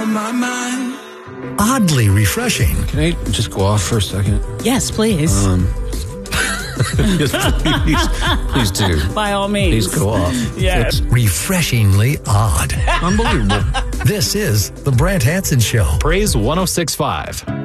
on my mind. Oddly refreshing. Can I just go off for a second? Yes, please. Yes, please do. By all means. Please go off. Yes. Refreshingly odd. Unbelievable. This is The Brant Hanson Show. Praise 106.5.